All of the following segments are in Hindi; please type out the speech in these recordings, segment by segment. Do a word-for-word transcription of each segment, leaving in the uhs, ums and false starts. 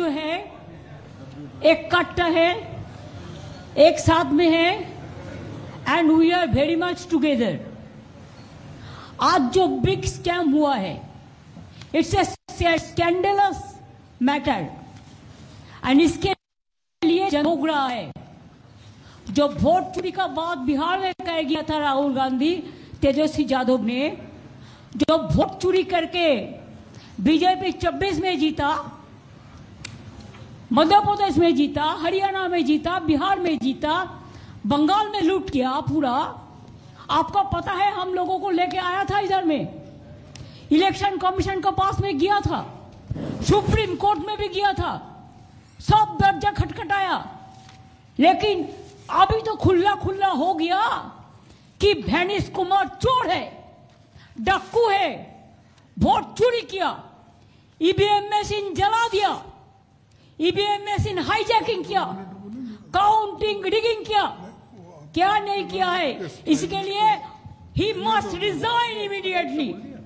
है एक कट्टा है, एक साथ में है, and we are very much together. आज जो बिग स्कैम हुआ है, it's a scandalous matter, and इसके लिए जन भोग रहा है। जो वोट चोरी का बात बिहार में कह गया था राहुल गांधी, तेजस्वी यादव ने, जो वोट चोरी करके बीजेपी छब्बीस में जीता, मध्य प्रदेश में जीता, हरियाणा में जीता, बिहार में जीता, बंगाल में लूट किया पूरा। आपको पता है हम लोगों को लेके आया था इधर में, इलेक्शन कमीशन के पास में गया था, सुप्रीम कोर्ट में भी गया था, सब दर्जा खटखटाया, लेकिन अभी तो खुला खुला हो गया कि भैनिश कुमार चोर है, डाकू है, वोट चोरी किया, ईवीएम मशीन जला दिया, ईवीएम मशीन हाईजैकिंग किया, काउंटिंग रिगिंग किया, क्या नहीं किया है। इसके लिए he must resign immediately,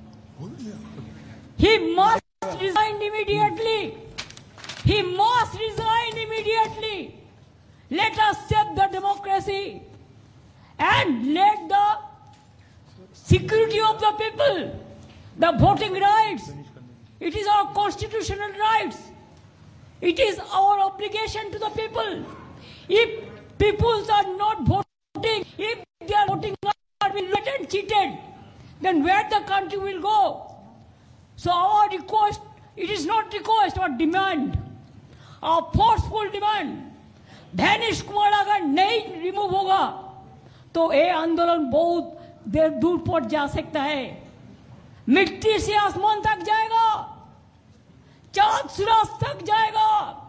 he must resign immediately, he must resign immediately. Let us save the democracy and let the security of the people, the voting rights. It is our constitutional rights. It is our obligation to the people. If peoples are not voting, if they are voting are being and cheated, then where the country will go? So our request, it is not request or demand, our forceful demand. भैनिश Kumar अगर नहीं रिमूव होगा तो ये आंदोलन बहुत देर दूर पहुंच जा सकता है, मिट्टी से आसमान तक जाएगा, चांद सूरज तक जाएगा।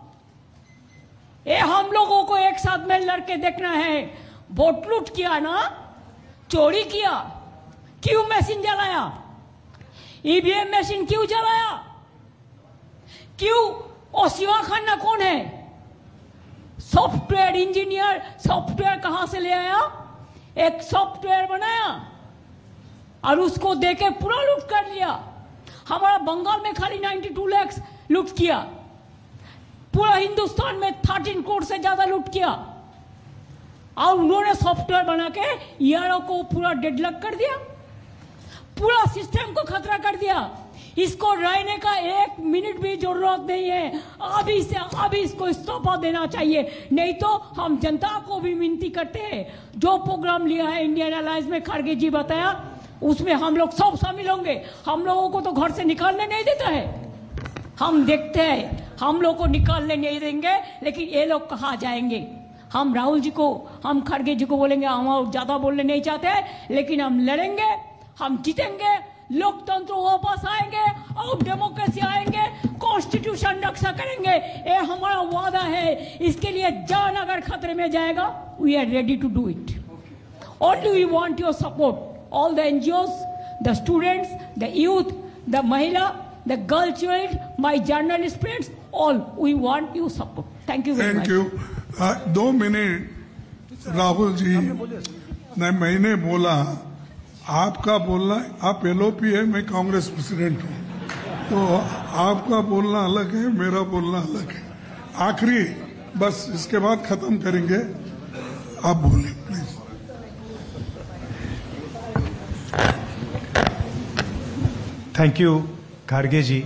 ये हम लोगों को एक साथ में लड़के देखना है। वोट लूट किया ना, चोरी किया, क्यों मशीन जलाया, ईवीएम मशीन क्यों जलाया, क्यों? और शिवा खन्ना कौन है? Software engineer. सॉफ्टवेयर कहां से ले आया? एक सॉफ्टवेयर बनाया और उसको देके पूरा लूट कर लिया। हमारा बंगाल में खाली बानवे लाख लूट किया, पूरा हिंदुस्तान में तेरह करोड़ से ज्यादा लूट किया, और उन्होंने सॉफ्टवेयर बना के ईआरओ को पूरा डेडलॉक कर दिया, पूरा सिस्टम को खतरा कर दिया। इसको रहने का एक मिनट भी जरूरत नहीं है। अभी से अभी इसको इस्तीफा देना चाहिए, नहीं तो हम जनता को भी विनती करते हैं, जो प्रोग्राम लिया है इंडियन अलायंस में, खड़गे जी बताया, उसमें हम लोग सब शामिल होंगे। हम लोगों को तो घर से निकालने नहीं देता है, हम देखते हैं, हम लोग को निकालने नहीं देंगे, लेकिन ये लोग कहाँ जाएंगे? हम राहुल जी को, हम खड़गे जी को बोलेंगे हम ज्यादा बोलने नहीं चाहते, लेकिन हम लड़ेंगे, हम जीतेंगे, लोकतंत्र वापस आएंगे और डेमोक्रेसी आएंगे, कॉन्स्टिट्यूशन रक्षा करेंगे, ये हमारा वादा है। इसके लिए जान अगर खतरे में जाएगा, we are ready to do it. Only we want your support, all the NGOs, the students, the youth, the महिला, the girl child, my journalist friends, all we want your support. Thank you very much. Thank you. दो मिनट राहुल जी, नहीं मैंने बोला, आपका बोलना, आप एलओपी है, मैं कांग्रेस प्रेसिडेंट हूँ, तो आपका बोलना अलग है, मेरा बोलना अलग है। आखिरी बस, इसके बाद खत्म करेंगे, आप बोलिए प्लीज। थैंक यू खारगे जी।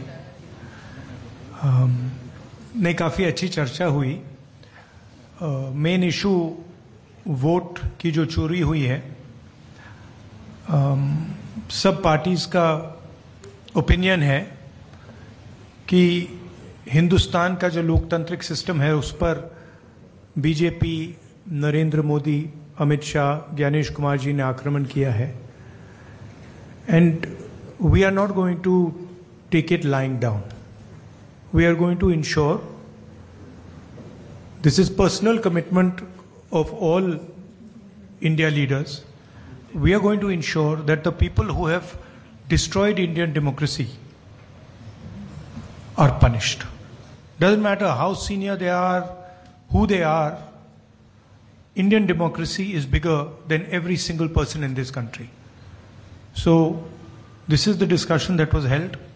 ने काफ़ी अच्छी चर्चा हुई। मेन इशू वोट की जो चोरी हुई है, Um, सब पार्टीज का ओपिनियन है कि हिंदुस्तान का जो लोकतांत्रिक सिस्टम है उस पर बीजेपी, नरेंद्र मोदी, अमित शाह, ज्ञानेश कुमार जी ने आक्रमण किया है, and we are not going to take it lying down. We are going to ensure, this is personal commitment of all India leaders, we are going to ensure that the people who have destroyed Indian democracy are punished. Doesn't matter how senior they are, who they are, Indian democracy is bigger than every single person in this country. So this is the discussion that was held.